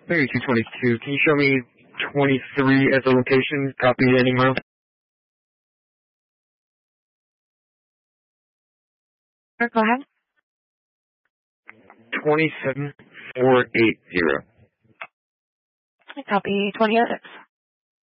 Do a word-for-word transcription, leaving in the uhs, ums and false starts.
thirty-two twenty-two. Can you show me twenty-three as a location? Copy ending row. Go ahead. twenty-seven four eighty. Copy twenty oh six.